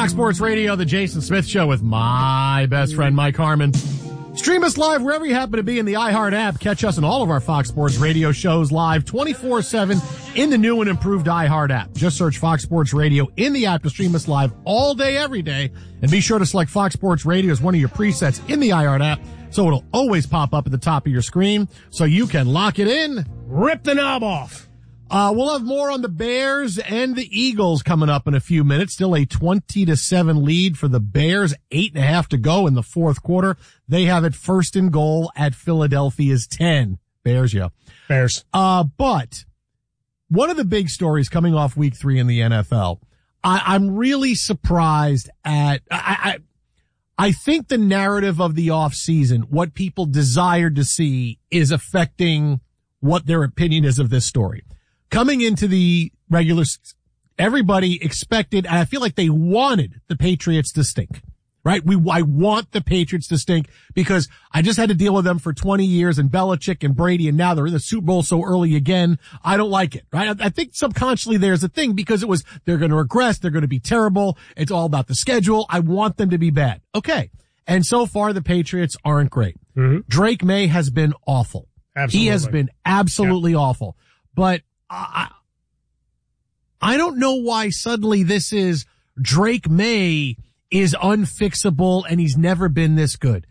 Fox Sports Radio, the Jason Smith Show with my best friend, Mike Harmon. Stream us live wherever you happen to be in the iHeart app. Catch us on all of our Fox Sports Radio shows live 24/7 in the new and improved iHeart app. Just search Fox Sports Radio in the app to stream us live all day, every day. And be sure to select Fox Sports Radio as one of your presets in the iHeart app so it'll always pop up at the top of your screen so you can lock it in. Rip the knob off. We'll have more on the Bears and the Eagles coming up in a few minutes. Still a 20-7 lead for the Bears. 8.5 to go in the fourth quarter. They have it first and goal at Philadelphia's 10. Bears, yeah. Bears. But one of the big stories coming off week 3 in the NFL, I'm really surprised at, I think the narrative of the offseason, what people desired to see, is affecting what their opinion is of this story. Coming into the regular, everybody expected, and I feel like they wanted the Patriots to stink, right? I want the Patriots to stink because I just had to deal with them for 20 years and Belichick and Brady, and now they're in the Super Bowl so early again. I don't like it, right? I think subconsciously there's a thing because they're going to regress. They're going to be terrible. It's all about the schedule. I want them to be bad. Okay. And so far the Patriots aren't great. Mm-hmm. Drake May has been awful. Absolutely. He has been absolutely awful. But I don't know why suddenly this is Drake May is unfixable and he's never been this good.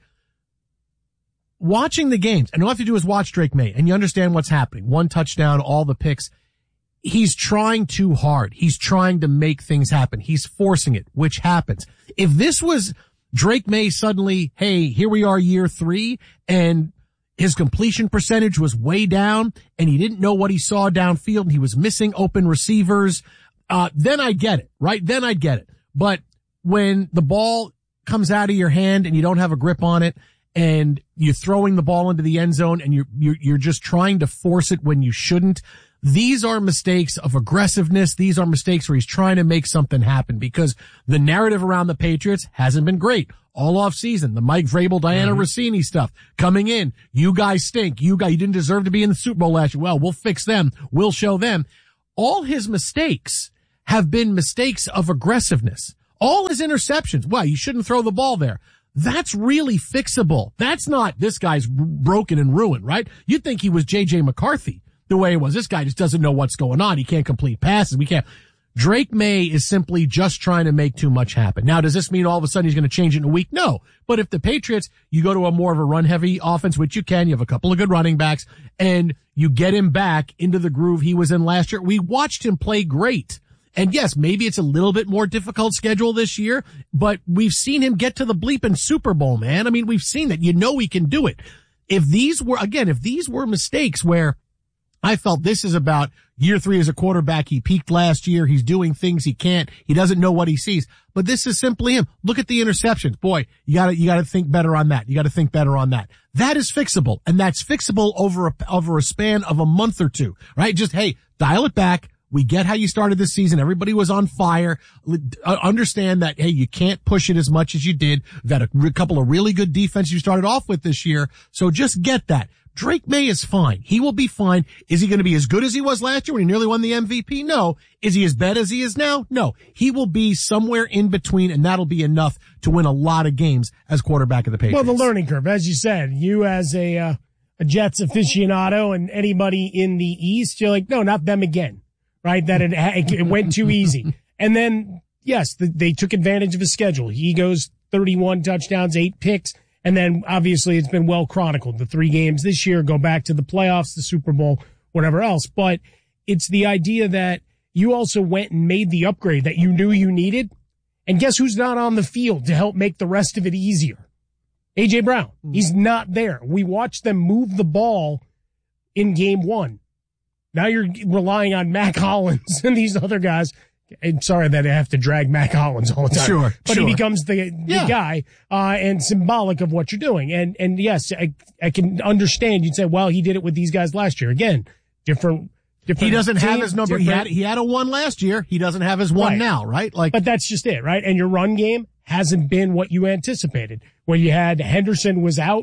Watching the games, and all you have to do is watch Drake May and you understand what's happening. 1 touchdown, all the picks. He's trying too hard. He's trying to make things happen. He's forcing it, which happens. If this was Drake May suddenly, hey, here we are year 3 and his completion percentage was way down and he didn't know what he saw downfield and he was missing open receivers, then I get it, right? Then I'd get it. But when the ball comes out of your hand and you don't have a grip on it and you're throwing the ball into the end zone and you're just trying to force it when you shouldn't, these are mistakes of aggressiveness. These are mistakes where he's trying to make something happen because the narrative around the Patriots hasn't been great. All off season, the Mike Vrabel, Diana Rossini stuff coming in. You guys stink. You didn't deserve to be in the Super Bowl last year. Well, we'll fix them. We'll show them. All his mistakes have been mistakes of aggressiveness. All his interceptions. Well, you shouldn't throw the ball there. That's really fixable. That's not this guy's broken and ruined, right? You'd think he was J.J. McCarthy the way it was. This guy just doesn't know what's going on. He can't complete passes. Drake May is simply just trying to make too much happen. Now, does this mean all of a sudden he's going to change it in a week? No. But if the Patriots, you go to a more of a run-heavy offense, which you can, you have a couple of good running backs, and you get him back into the groove he was in last year. We watched him play great. And yes, maybe it's a little bit more difficult schedule this year, but we've seen him get to the bleeping Super Bowl, man. I mean, we've seen that. You know he can do it. If these were mistakes where I felt this is about year 3 as a quarterback. He peaked last year. He's doing things he can't. He doesn't know what he sees. But this is simply him. Look at the interceptions. Boy, you gotta think better on that. You gotta think better on that. That is fixable. And that's fixable over a span of a month or two, right? Just, hey, dial it back. We get how you started this season. Everybody was on fire. Understand that, hey, you can't push it as much as you did. You've got a couple of really good defenses you started off with this year. So just get that. Drake May is fine. He will be fine. Is he going to be as good as he was last year when he nearly won the MVP? No. Is he as bad as he is now? No. He will be somewhere in between, and that'll be enough to win a lot of games as quarterback of the Patriots. Well, the learning curve, as you said, you as a Jets aficionado and anybody in the East, you're like, no, not them again, right? That it went too easy. And then, yes, they took advantage of his schedule. He goes 31 touchdowns, 8 picks. And then obviously it's been well chronicled. The 3 games this year go back to the playoffs, the Super Bowl, whatever else. But it's the idea that you also went and made the upgrade that you knew you needed. And guess who's not on the field to help make the rest of it easier? A.J. Brown. He's not there. We watched them move the ball in game 1. Now you're relying on Mac Hollins and these other guys. I'm sorry that I have to drag Mac Hollins all the time. Sure. But he becomes the guy, and symbolic of what you're doing. And yes, I can understand. You'd say, well, he did it with these guys last year. Again, different. He doesn't have his number. He had a 1 last year. He doesn't have his 1 now, right? But that's just it, right? And your run game hasn't been what you anticipated. When you had Henderson was out,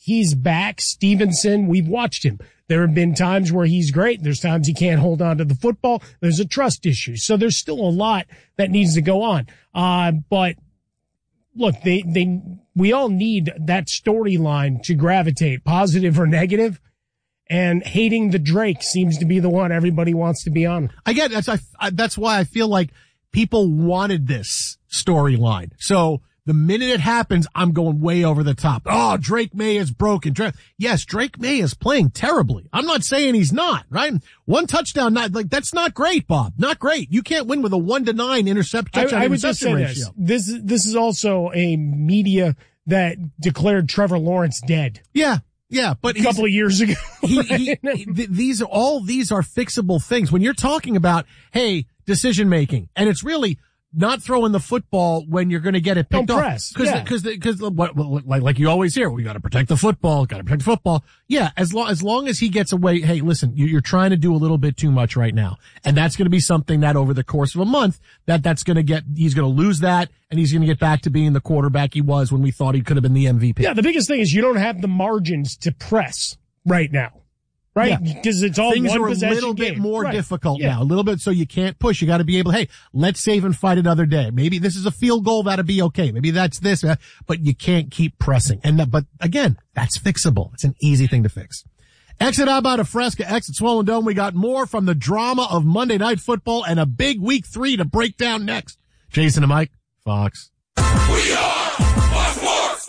he's back. Stevenson, we've watched him. There have been times where he's great. There's times he can't hold on to the football. There's a trust issue. So there's still a lot that needs to go on. But look, we all need that storyline to gravitate, positive or negative. And hating the Drake seems to be the one everybody wants to be on. I get it. That's why I feel like people wanted this storyline. So the minute it happens, I'm going way over the top. Oh, Drake May is broken. Yes, Drake May is playing terribly. I'm not saying he's not, right? One touchdown, that's not great, Bob. Not great. You can't win with a 1-9 interception. I would just say ratio. This is also a media that declared Trevor Lawrence dead. Yeah, but a couple of years ago. These are fixable things. When you're talking about, hey, decision making, and it's really not throwing the football when you're going to get it picked off. Because like you always hear, we got to protect the football. Yeah, as long as he gets away. Hey, listen, you're trying to do a little bit too much right now, and that's going to be something that over the course of a month he's going to lose that, and he's going to get back to being the quarterback he was when we thought he could have been the MVP. Yeah, the biggest thing is you don't have the margins to press right now. Right? Because it's all things one are a possession little game. bit more difficult now, a little bit, so you can't push. You got to be able, hey, let's save and fight another day. Maybe this is a field goal, that'll be okay. Maybe that's this, but you can't keep pressing. But again, that's fixable. It's an easy thing to fix. Exit out by Fresca, exit Swollen Dome. We got more from the drama of Monday Night Football and a big week 3 to break down next. Jason and Mike, Fox. We are Fox Sports.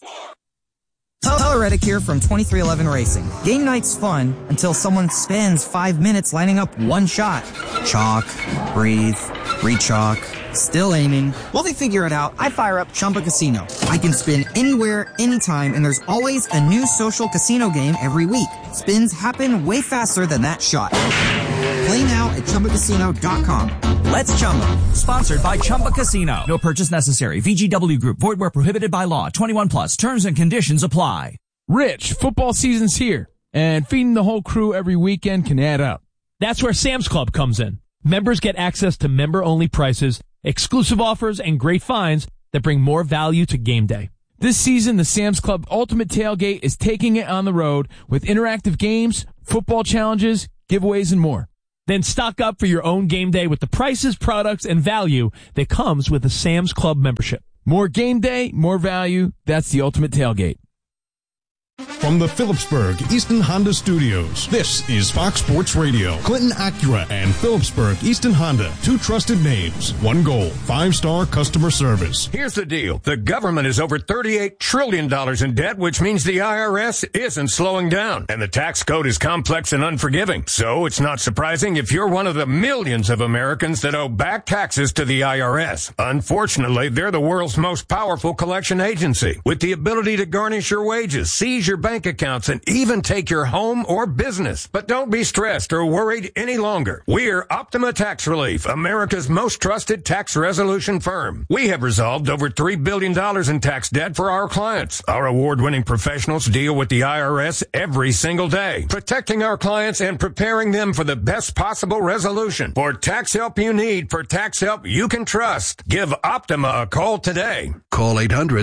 Tyler Reddick here from 2311 Racing. Game night's fun until someone spends 5 minutes lining up one shot. Chalk, breathe, re-chalk, still aiming. While they figure it out, I fire up Chumba Casino. I can spin anywhere, anytime, and there's always a new social casino game every week. Spins happen way faster than that shot. Play now at ChumbaCasino.com. Let's Chumba. Sponsored by Chumba Casino. No purchase necessary. VGW Group. Void where prohibited by law. 21 plus. Terms and conditions apply. Rich, football season's here, and feeding the whole crew every weekend can add up. That's where Sam's Club comes in. Members get access to member-only prices, exclusive offers, and great finds that bring more value to game day. This season, the Sam's Club Ultimate Tailgate is taking it on the road with interactive games, football challenges, giveaways, and more. Then stock up for your own game day with the prices, products, and value that comes with a Sam's Club membership. More game day, more value. That's the Ultimate Tailgate. From the Phillipsburg Easton Honda Studios, this is Fox Sports Radio. Clinton Acura and Phillipsburg Easton Honda, two trusted names, one goal, 5-star customer service. Here's the deal. The government is over $38 trillion in debt, which means the IRS isn't slowing down. And the tax code is complex and unforgiving. So it's not surprising if you're one of the millions of Americans that owe back taxes to the IRS. Unfortunately, they're the world's most powerful collection agency, with the ability to garnish your wages, seize your bank accounts, and even take your home or business. But don't be stressed or worried any longer. We're Optima Tax Relief, America's most trusted tax resolution firm. We have resolved over $3 billion in tax debt for our clients. Our award-winning professionals deal with the IRS every single day, protecting our clients and preparing them for the best possible resolution. For tax help you need, for tax help you can trust, give Optima a call today. Call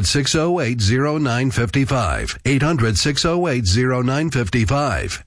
800-608-0955. 800-608-0955.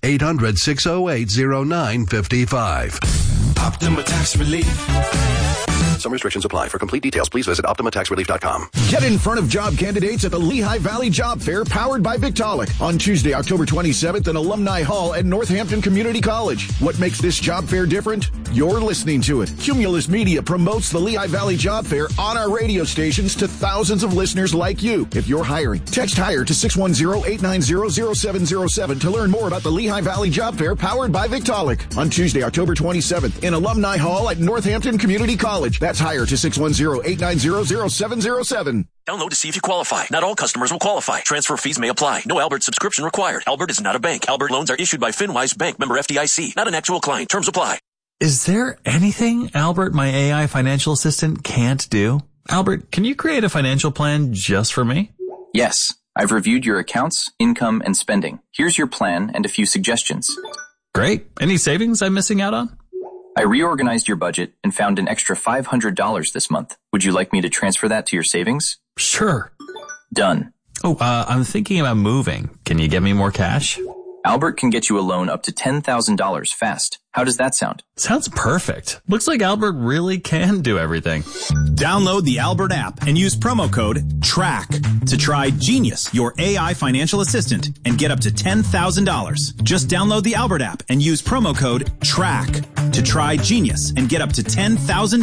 800-608-0955. Optima Tax Relief. Some restrictions apply. For complete details, please visit OptimaTaxRelief.com. Get in front of job candidates at the Lehigh Valley Job Fair powered by Victaulic on Tuesday, October 27th in Alumni Hall at Northampton Community College. What makes this job fair different? You're listening to it. Cumulus Media promotes the Lehigh Valley Job Fair on our radio stations to thousands of listeners like you. If you're hiring, text HIRE to 610-890-0707 to learn more about the Lehigh Valley Job Fair powered by Victaulic on Tuesday, October 27th in Alumni Hall at Northampton Community College. That's HIRE to 610-890-0707. Download to see if you qualify. Not all customers will qualify. Transfer fees may apply. No Albert subscription required. Albert is not a bank. Albert loans are issued by FinWise Bank, member FDIC. Not an actual client. Terms apply. Is there anything Albert, my AI financial assistant, can't do? Albert, can you create a financial plan just for me? Yes. I've reviewed your accounts, income, and spending. Here's your plan and a few suggestions. Great. Any savings I'm missing out on? I reorganized your budget and found an extra $500 this month. Would you like me to transfer that to your savings? Sure. Done. I'm thinking about moving. Can you get me more cash? Albert can get you a loan up to $10,000 fast. How does that sound? Sounds perfect. Looks like Albert really can do everything. Download the Albert app and use promo code TRACK to try Genius, your AI financial assistant, and get up to $10,000. Just download the Albert app and use promo code TRACK to try Genius and get up to $10,000.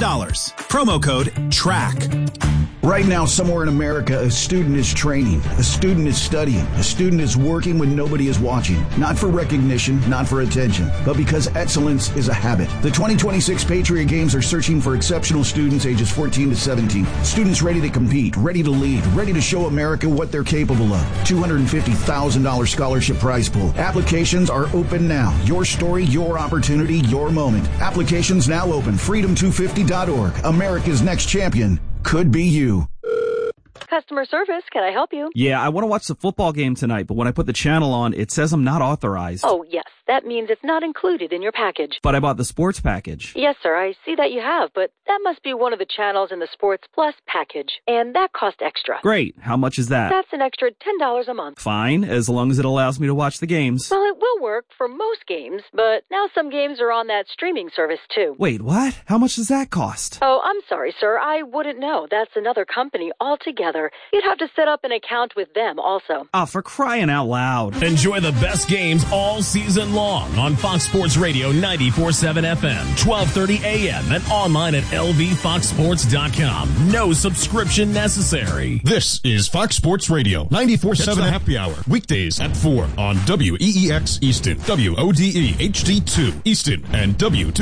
Promo code TRACK. Right now, somewhere in America, a student is training, a student is studying, a student is working when nobody is watching. Not for recognition, not for attention, but because excellence is a habit. The 2026 Patriot Games are searching for exceptional students ages 14 to 17. Students ready to compete, ready to lead, ready to show America what they're capable of. $250,000 scholarship prize pool. Applications are open now. Your story, your opportunity, your moment. Applications now open. Freedom250.org. America's next champion could be you. Customer service, can I help you? Yeah, I want to watch the football game tonight, but when I put the channel on, it says I'm not authorized. Oh, yes. That means it's not included in your package. But I bought the sports package. Yes, sir. I see that you have, but that must be one of the channels in the Sports Plus package, and that costs extra. Great. How much is that? That's an extra $10 a month. Fine, as long as it allows me to watch the games. Well, it will work for most games, but now some games are on that streaming service, too. Wait, what? How much does that cost? Oh, I'm sorry, sir. I wouldn't know. That's another company altogether. You'd have to set up an account with them also. Oh, for crying out loud. Enjoy the best games all season long on Fox Sports Radio 94.7 FM, 12:30 a.m. and online at lvfoxsports.com. No subscription necessary. This is Fox Sports Radio 94.7 Happy Hour. Weekdays at 4 on WEEX Easton, WODE HD2 Easton, and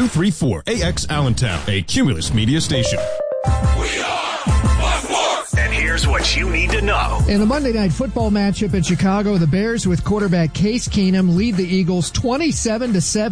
W234AX Allentown, a Cumulus media station. We are Fox Sports. And here's what you need to know. In a Monday Night Football matchup in Chicago, the Bears with quarterback Case Keenum lead the Eagles 27-7,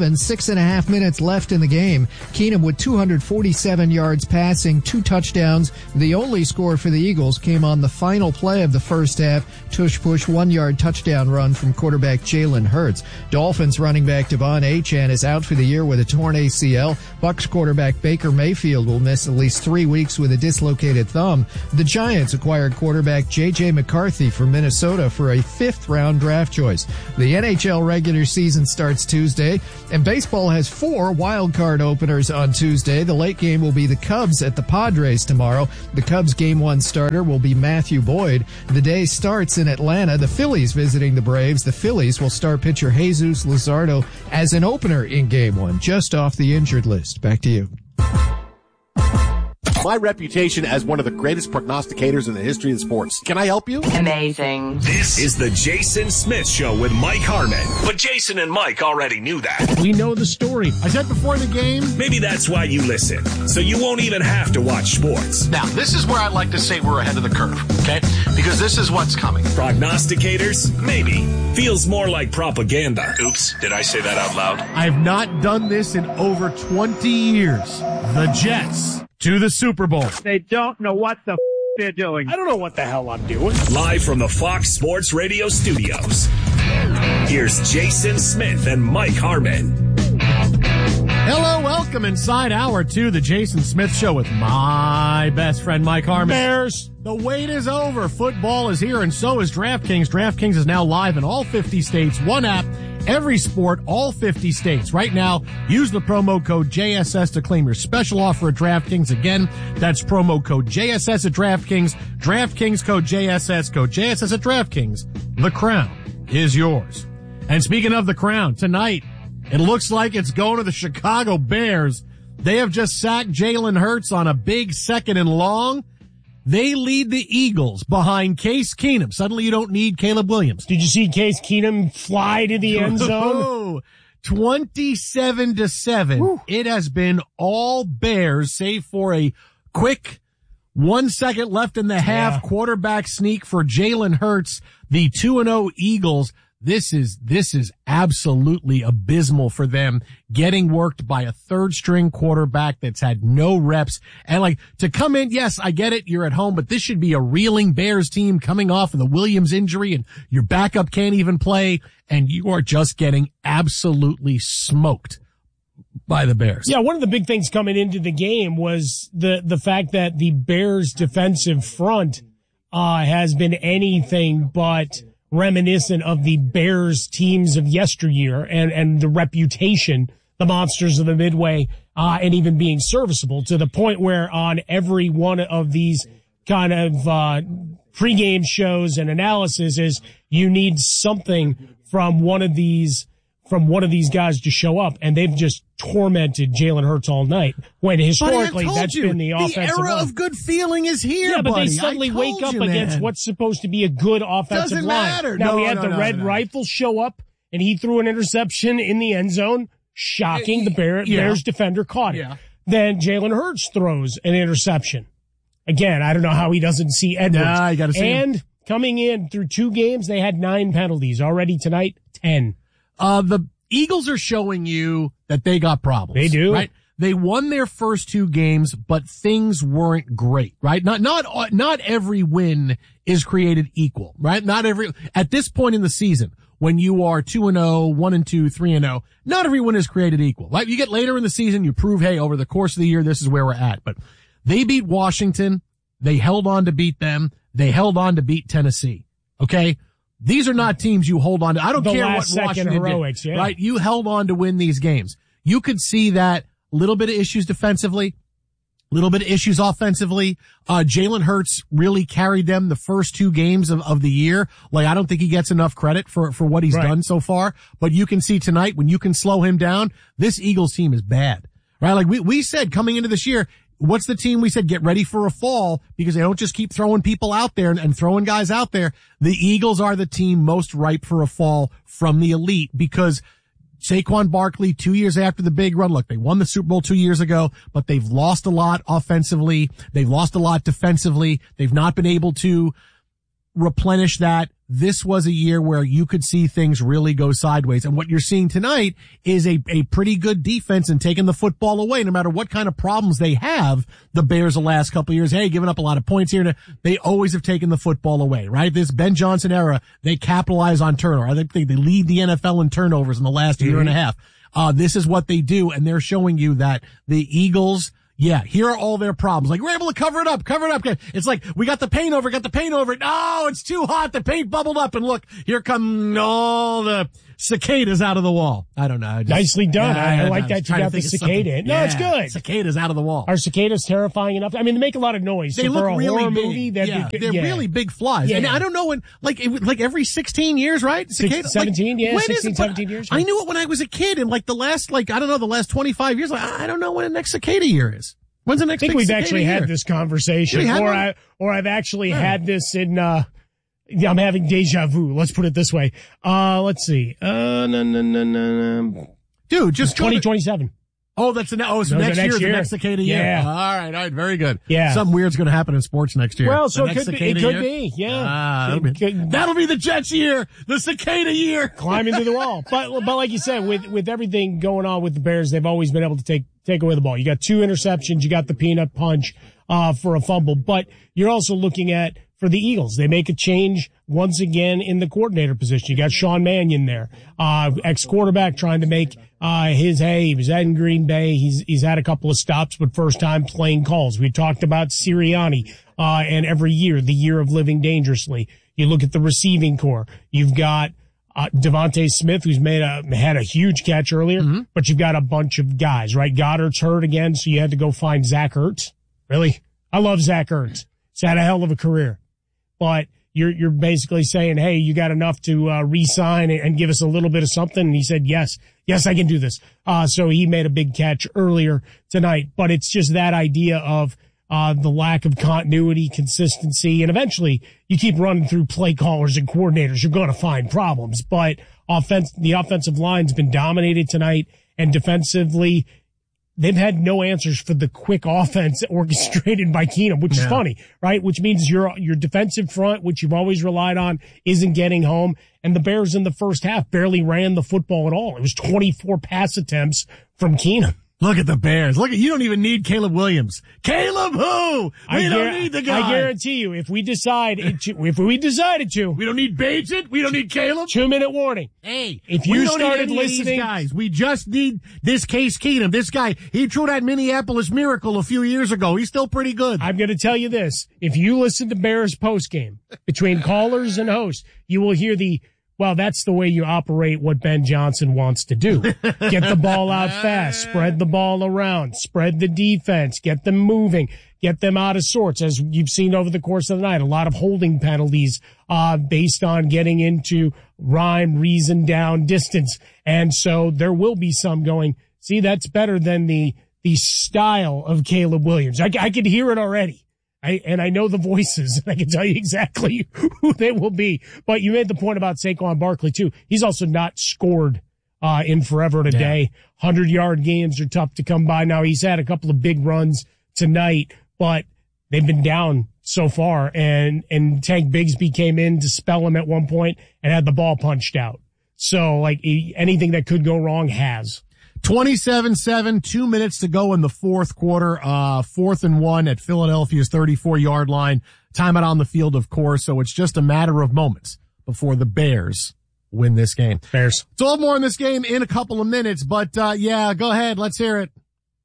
6.5 minutes left in the game. Keenum with 247 yards passing, 2 touchdowns. The only score for the Eagles came on the final play of the first half. Tush-push 1-yard touchdown run from quarterback Jalen Hurts. Dolphins running back Devon Achane is out for the year with a torn ACL. Bucs quarterback Baker Mayfield will miss at least 3 weeks with a dislocated thumb. The Giants acquired quarterback J.J. McCarthy from Minnesota for a 5th-round draft choice. The NHL regular season starts Tuesday, and baseball has 4 wild-card openers on Tuesday. The late game will be the Cubs at the Padres tomorrow. The Cubs Game 1 starter will be Matthew Boyd. The day starts in Atlanta. The Phillies visiting the Braves. The Phillies will start pitcher Jesus Luzardo as an opener in Game 1, just off the injured list. Back to you. My reputation as one of the greatest prognosticators in the history of sports. Can I help you? Amazing. This is the Jason Smith Show with Mike Harmon. But Jason and Mike already knew that. We know the story. I said before the game. Maybe that's why you listen. So you won't even have to watch sports. Now, this is where I'd like to say we're ahead of the curve, okay? Because this is what's coming. Prognosticators? Maybe. Feels more like propaganda. Oops, did I say that out loud? I've not done this in over 20 years. The Jets to the Super Bowl. They don't know what the they're doing. I don't know what the hell I'm doing. Live from the Fox Sports Radio studios. Here's Jason Smith and Mike Harmon. Hello, welcome inside Hour 2, the Jason Smith Show with my best friend Mike Harmon. Bears. The wait is over. Football is here, and so is DraftKings. DraftKings is now live in all 50 states. One app, every sport, all 50 states. Right now, use the promo code JSS to claim your special offer at DraftKings. Again, that's promo code JSS at DraftKings. DraftKings code JSS at DraftKings. The crown is yours. And speaking of the crown, tonight, it looks like it's going to the Chicago Bears. They have just sacked Jalen Hurts on a big 2nd and long. They lead the Eagles behind Case Keenum. Suddenly you don't need Caleb Williams. Did you see Case Keenum fly to the end zone? 27-7. Woo. It has been all Bears, save for a quick 1 second left in the half quarterback sneak for Jalen Hurts. The 2-0 Eagles. This is absolutely abysmal for them, getting worked by a 3rd-string quarterback that's had no reps. And like, to come in, yes, I get it, you're at home, but this should be a reeling Bears team coming off of the Williams injury, and your backup can't even play, and you are just getting absolutely smoked by the Bears. Yeah, one of the big things coming into the game was the fact that the Bears defensive front has been anything but reminiscent of the Bears teams of yesteryear and the reputation, the monsters of the Midway, and even being serviceable to the point where on every one of these kind of pregame shows and analysis is you need something from one of these guys to show up, and they've just tormented Jalen Hurts all night. When historically that's been the offensive era line. of good feeling is here. Yeah, but buddy. they suddenly wake up against what's supposed to be a good offensive Doesn't line. matter. Now No, we had no, the no, Red no. Rifle show up, and he threw an interception in the end zone. Shocking. The Bears defender caught it. Yeah. Then Jalen Hurts throws an interception. Again, I don't know how he doesn't see Edwards. Nah, you gotta see him. And coming in through 2 games, they had 9 penalties. Already tonight, 10. The Eagles are showing you that they got problems. They do. Right? They won their first 2 games, but things weren't great, right? Not every win is created equal, right? At this point in the season, when you are 2-0, 1-2, 3-0, not every win is created equal. Like you get later in the season, you prove, hey, over the course of the year, this is where we're at. But they beat Washington. They held on to beat them. They held on to beat Tennessee. Okay? These are not teams you hold on to. I don't care what Washington heroics, did, yeah. right? You held on to win these games. You could see that little bit of issues defensively, little bit of issues offensively. Jalen Hurts really carried them the first 2 games of the year. Like, I don't think he gets enough credit for what he's done so far. But you can see tonight, when you can slow him down, this Eagles team is bad, right? Like we said coming into this year, what's the team we said get ready for a fall because they don't just keep throwing people out there and throwing guys out there. The Eagles are the team most ripe for a fall from the elite because Saquon Barkley 2 years after the big run. Look, they won the Super Bowl 2 years ago, but they've lost a lot offensively. They've lost a lot defensively. They've not been able to replenish that. This was a year where you could see things really go sideways. And what you're seeing tonight is a pretty good defense and taking the football away, no matter what kind of problems they have. The Bears the last couple of years, hey, giving up a lot of points here. They always have taken the football away, right? This Ben Johnson era, they capitalize on turnover. I think they lead the NFL in turnovers in the last year and a half. This is what they do, and they're showing you that the Eagles, yeah, here are all their problems. Like, we're able to cover it up. It's like, we got the paint over it. No, it's too hot. The paint bubbled up, and look, here come all the cicadas out of the wall. I don't know. Nicely done. I like that you got the cicada in. No, it's good. Cicadas out of the wall. Are cicadas terrifying enough? I mean, they make a lot of noise. They so look for a really horror big. movie, They're really big flies. Yeah. And I don't know when, like every 16 years, right? 17 years. I knew it when I was a kid, and like the last 25 years, like, I don't know when the next cicada year is. When's the next? I think we've actually year? had this conversation, or I've actually had this in. I'm having deja vu. Let's put it this way. Let's see. Dude, just 2027. Oh, it's next year. The next cicada year. Yeah. All right. Very good. Yeah. Something weird's going to happen in sports next year. Well, so it could be. Yeah. That'll be the Jets year. The cicada year. Climbing through the wall. But like you said, with everything going on with the Bears, they've always been able to take away the ball. You got 2 interceptions. You got the peanut punch, for a fumble. But you're also looking at, for the Eagles, they make a change once again in the coordinator position. You got Sean Mannion there, ex-quarterback trying to make, his hay. He was in Green Bay. He's had a couple of stops, but first time playing calls. We talked about Sirianni, and every year, the year of living dangerously. You look at the receiving core. You've got, Devontae Smith, who's had a huge catch earlier, but you've got a bunch of guys, right? Goddard's hurt again, so you had to go find Zach Ertz. Really? I love Zach Ertz. He's had a hell of a career. But you're basically saying, hey, you got enough to re-sign and give us a little bit of something. And he said, yes, I can do this. So he made a big catch earlier tonight. But it's just that idea of the lack of continuity, consistency, and eventually you keep running through play callers and coordinators, you're going to find problems. But the offensive line's been dominated tonight, and defensively, they've had no answers for the quick offense orchestrated by Keenum, which is funny, right? Which means your defensive front, which you've always relied on, isn't getting home. And the Bears in the first half barely ran the football at all. It was 24 pass attempts from Keenum. Look at the Bears. You don't even need Caleb Williams. Caleb who? We don't need the guy. I guarantee you, if we decided to, we don't need Bagent. We don't need Caleb. 2-minute warning. Hey, if you started listening, these guys, we just need this Case Keenum. This guy, he threw that Minneapolis Miracle a few years ago. He's still pretty good. I'm going to tell you this. If you listen to Bears postgame between callers and hosts, you will hear well, that's the way you operate what Ben Johnson wants to do. Get the ball out fast, spread the ball around, spread the defense, get them moving, get them out of sorts. As you've seen over the course of the night, a lot of holding penalties, based on getting into rhyme, reason, down, distance. And so there will be some going, see, that's better than the style of Caleb Williams. I could hear it already. I know the voices, and I can tell you exactly who they will be. But you made the point about Saquon Barkley, too. He's also not scored in forever and a day. 100-yard games are tough to come by. Now, he's had a couple of big runs tonight, but they've been down so far. And Tank Bigsby came in to spell him at one point and had the ball punched out. So, anything that could go wrong has. 27-7, 2 minutes to go in the fourth quarter, 4th and 1 at Philadelphia's 34-yard line. Timeout on the field, of course, so it's just a matter of moments before the Bears win this game. Bears. It's all more in this game in a couple of minutes, but go ahead, let's hear it.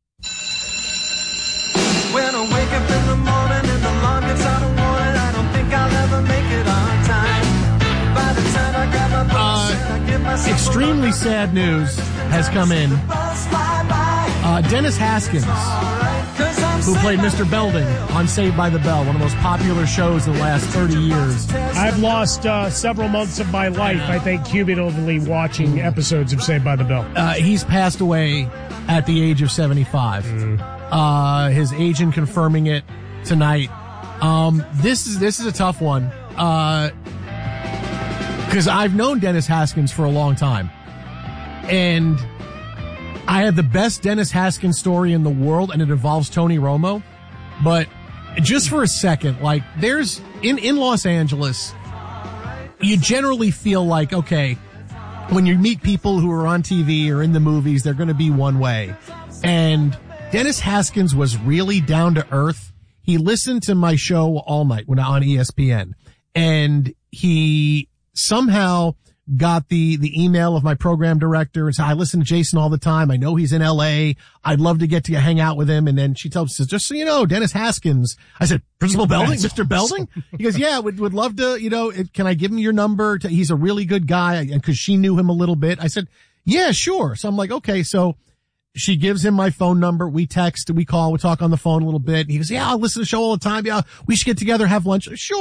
When I wake up in the morning and the alarm gets out of warning, I don't think I'll ever make it on time. By the time I grab my bus and I get myself extremely sad news has come in. Dennis Haskins, who played Mr. Belding on Saved by the Bell, one of the most popular shows in the last 30 years. I've lost several months of my life, I think, cumulatively watching episodes of Saved by the Bell. He's passed away at the age of 75. His agent confirming it tonight. This is a tough one. Because I've known Dennis Haskins for a long time. And I had the best Dennis Haskins story in the world, and it involves Tony Romo. But just for a second, there's, in Los Angeles, you generally feel like, okay, when you meet people who are on TV or in the movies, they're going to be one way. And Dennis Haskins was really down to earth. He listened to my show all night when on ESPN, and he somehow got the email of my program director and said, I listen to Jason all the time. I know he's in LA. I'd love to get to hang out with him. And then she says, just so you know, Dennis Haskins. I said, Principal Belding, Mr. Belding? He goes, yeah, would love to, can I give him your number? He's a really good guy. And cause she knew him a little bit. I said, yeah, sure. So I'm like, okay. So she gives him my phone number. We text, we call, we talk on the phone a little bit. He goes, yeah, I'll listen to the show all the time. Yeah, we should get together, have lunch. Sure.